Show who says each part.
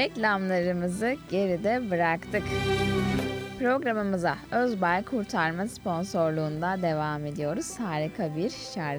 Speaker 1: Reklamlarımızı geride bıraktık. Programımıza Özbay Kurtarma sponsorluğunda devam ediyoruz. Harika bir şarkı